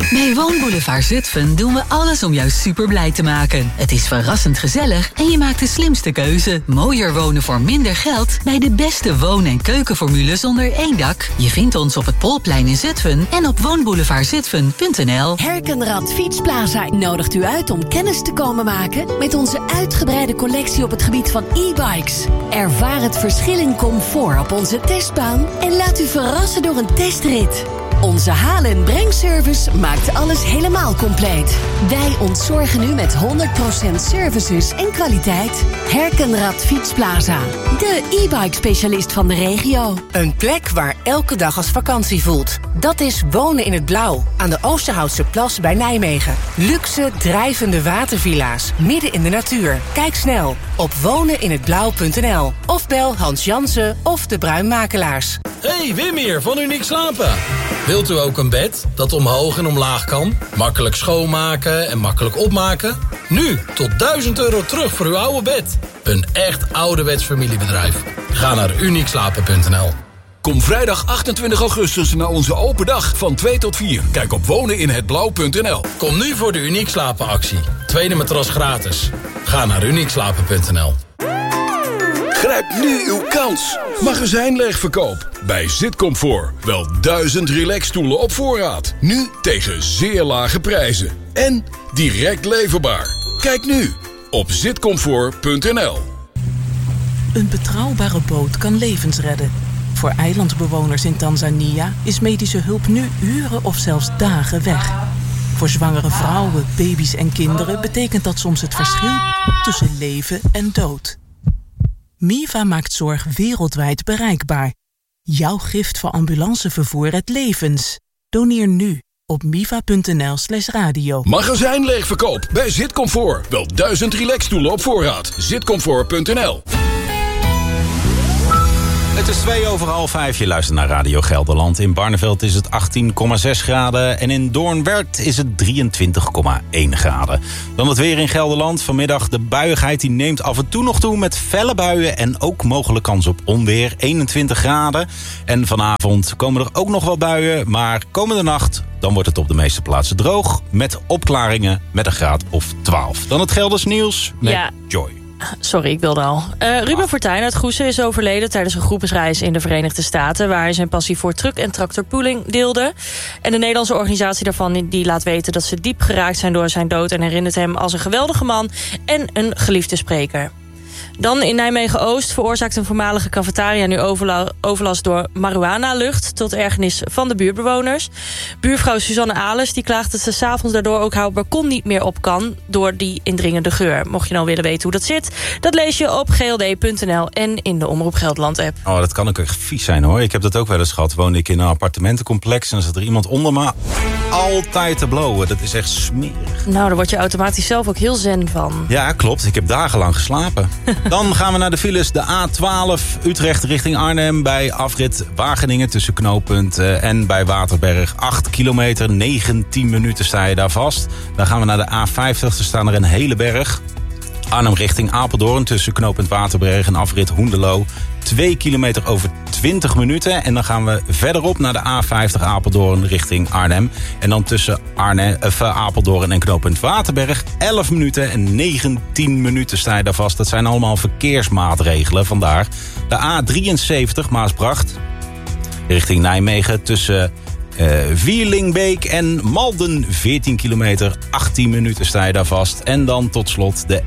Bij Woonboulevard Zutphen doen we alles om jou super blij te maken. Het is verrassend gezellig en je maakt de slimste keuze. Mooier wonen voor minder geld bij de beste woon- en keukenformules onder één dak. Je vindt ons op het Polplein in Zutphen en op woonboulevardzutphen.nl. Herkenrad Fietsplaza nodigt u uit om kennis te komen maken met onze uitgebreide collectie op het gebied van e-bikes. Ervaar het verschil in comfort op onze testbaan en laat u verrassen door een testrit. Onze haal- en brengservice maakt alles helemaal compleet. Wij ontzorgen u met 100% services en kwaliteit. Herkenrad Fietsplaza, de e-bike specialist van de regio. Een plek waar elke dag als vakantie voelt. Dat is Wonen in het Blauw, aan de Oosterhoutse Plas bij Nijmegen. Luxe, drijvende watervilla's, midden in de natuur. Kijk snel op woneninhetblauw.nl of bel Hans Jansen of de Bruinmakelaars. Hey, Wim hier van Uniek Slapen. Wilt u ook een bed dat omhoog en omlaag kan? Makkelijk schoonmaken en makkelijk opmaken? Nu tot €1000 terug voor uw oude bed. Een echt ouderwets familiebedrijf. Ga naar uniekslapen.nl. Kom vrijdag 28 augustus naar onze open dag van 2 tot 4. Kijk op woneninhetblauw.nl. Kom nu voor de Uniek Slapen actie. Tweede matras gratis. Ga naar uniekslapen.nl. Grijp nu uw kans. Magazijnleegverkoop bij Zitcomfort. Wel 1000 relaxstoelen op voorraad. Nu tegen zeer lage prijzen. En direct leverbaar. Kijk nu op zitcomfort.nl. Een betrouwbare boot kan levens redden. Voor eilandbewoners in Tanzania is medische hulp nu uren of zelfs dagen weg. Voor zwangere vrouwen, baby's en kinderen betekent dat soms het verschil tussen leven en dood. Miva maakt zorg wereldwijd bereikbaar. Jouw gift voor ambulancevervoer redt levens. Doneer nu op miva.nl/radio. Magazijnleegverkoop bij Zitcomfort. Wel 1000 relaxstoelen op voorraad. Zitcomfort.nl. Het is 5:02. Je luistert naar Radio Gelderland. In Barneveld is het 18,6 graden. En in Doornwerd is het 23,1 graden. Dan het weer in Gelderland. Vanmiddag de buiigheid die neemt af en toe nog toe met felle buien. En ook mogelijk kans op onweer. 21 graden. En vanavond komen er ook nog wel buien. Maar komende nacht dan wordt het op de meeste plaatsen droog. Met opklaringen met een graad of 12. Dan het Gelders nieuws met Joy. Sorry, ik wilde al. Ruben Fortuyn uit Goesen is overleden tijdens een groepsreis in de Verenigde Staten, waar hij zijn passie voor truck- en tractorpooling deelde. En de Nederlandse organisatie daarvan die laat weten dat ze diep geraakt zijn door zijn dood en herinnert hem als een geweldige man en een geliefde spreker. Dan in Nijmegen-Oost veroorzaakt een voormalige cafetaria nu overlast door marihuana-lucht, tot ergernis van de buurtbewoners. Buurvrouw Suzanne Ales die klaagt dat ze 's avonds daardoor ook haar balkon niet meer op kan door die indringende geur. Mocht je nou willen weten hoe dat zit, dat lees je op gld.nl en in de Omroep Gelderland-app. Oh, dat kan ook echt vies zijn hoor. Ik heb dat ook wel eens gehad. Woonde ik in een appartementencomplex en dan zat er iemand onder me altijd te blowen. Dat is echt smerig. Nou, daar word je automatisch zelf ook heel zen van. Ja, klopt. Ik heb dagenlang geslapen. Dan gaan we naar de files. De A12 Utrecht richting Arnhem bij afrit Wageningen tussen knooppunt en bij Waterberg. 8 kilometer, 19 minuten sta je daar vast. Dan gaan we naar de A50. Er staan er een hele berg. Arnhem richting Apeldoorn tussen knooppunt Waterberg en afrit Hoenderloo. 2 kilometer over 20 minuten. En dan gaan we verderop naar de A50 Apeldoorn richting Arnhem. En dan tussen Apeldoorn en knooppunt Waterberg 11 minuten en 19 minuten sta je daar vast. Dat zijn allemaal verkeersmaatregelen. Vandaar de A73 Maasbracht richting Nijmegen tussen Vierlingbeek en Malden 14 kilometer, 18 minuten sta je daar vast. En dan tot slot de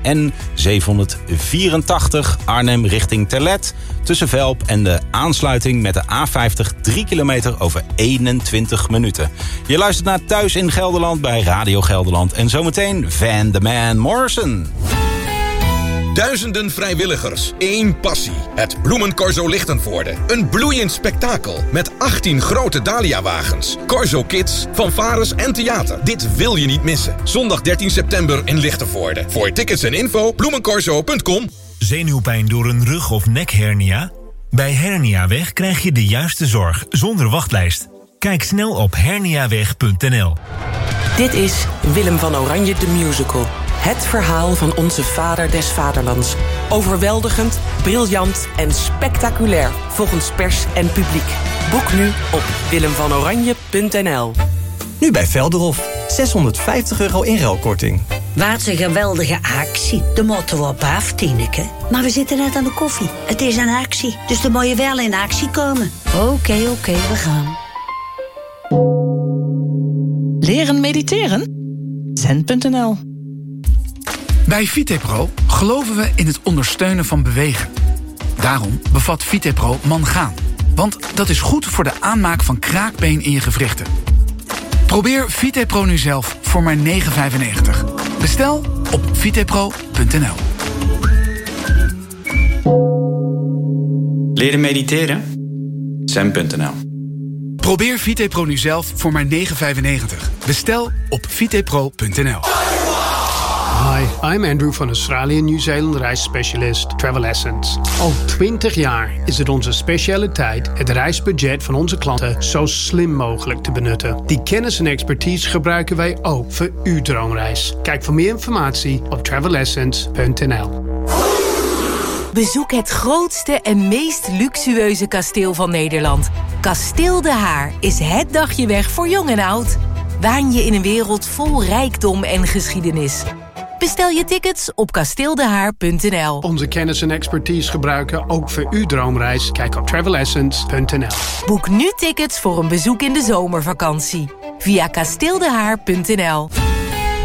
N784 Arnhem richting Terlet tussen Velp en de aansluiting met de A50 3 kilometer over 21 minuten. Je luistert naar Thuis in Gelderland bij Radio Gelderland. En zometeen Van the Man Morrison. Duizenden vrijwilligers, één passie. Het Bloemencorso Lichtenvoorde. Een bloeiend spektakel met 18 grote Dahlia-wagens. Corso Kids, fanfares en theater. Dit wil je niet missen. Zondag 13 september in Lichtenvoorde. Voor tickets en info bloemencorso.com. Zenuwpijn door een rug- of nekhernia? Bij Herniaweg krijg je de juiste zorg zonder wachtlijst. Kijk snel op herniaweg.nl. Dit is Willem van Oranje de Musical. Het verhaal van onze vader des vaderlands. Overweldigend, briljant en spectaculair volgens pers en publiek. Boek nu op willemvanoranje.nl. Nu bij Velderhof. €650 inruilkorting. Wat een geweldige actie. De moeten we op af, Tineke. Maar we zitten net aan de koffie. Het is een actie, dus dan moet je wel in actie komen. Oké, we gaan. Leren mediteren? Zen.nl. Bij Vitepro geloven we in het ondersteunen van bewegen. Daarom bevat Vitepro mangaan. Want dat is goed voor de aanmaak van kraakbeen in je gewrichten. Probeer Vitepro nu zelf voor maar €9,95. Bestel op vitepro.nl. Leren mediteren? Zen.nl. Probeer Vitepro nu zelf voor maar €9,95. Bestel op vitepro.nl. Hi, I'm Andrew van Australië Nieuw-Zeeland reisspecialist Travel Essence. Al 20 jaar is het onze specialiteit het reisbudget van onze klanten zo slim mogelijk te benutten. Die kennis en expertise gebruiken wij ook voor uw droomreis. Kijk voor meer informatie op travelessence.nl. Bezoek het grootste en meest luxueuze kasteel van Nederland. Kasteel De Haar is het dagje weg voor jong en oud. Waan je in een wereld vol rijkdom en geschiedenis. Bestel je tickets op kasteeldehaar.nl. Onze kennis en expertise gebruiken ook voor uw droomreis. Kijk op travelessence.nl. Boek nu tickets voor een bezoek in de zomervakantie. Via kasteeldehaar.nl.